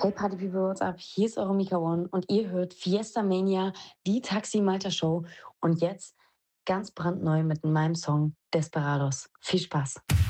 Hey Party People, what's up? Hier ist eure Mika One und ihr hört Fiesta Mania, die Taxi Malta Show und jetzt ganz brandneu mit meinem Song Desperados. Viel Spaß!